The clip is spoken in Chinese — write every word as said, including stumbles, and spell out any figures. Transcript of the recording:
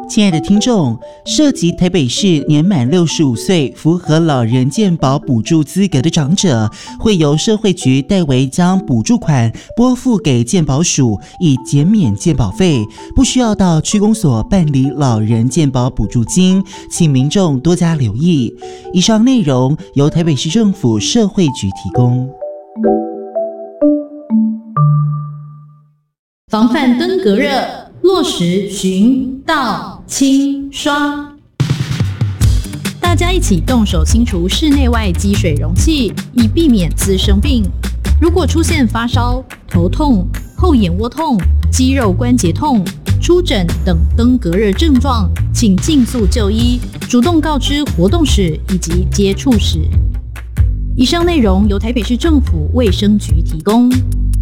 亲爱的听众，涉及台北市年满六十五岁符合老人健保补助资格的长者，会由社会局代为将补助款拨付给健保署，以减免健保费，不需要到区公所办理老人健保补助金，请民众多加留意。以上内容由台北市政府社会局提供。 防范登革热，落实巡倒清刷。大家一起动手清除室内外积水容器，以避免滋生病。如果出现发烧、头痛、后眼窝痛、肌肉关节痛、出疹等登革热症状，请尽速就医，主动告知活动史以及接触史。以上内容由台北市政府卫生局提供。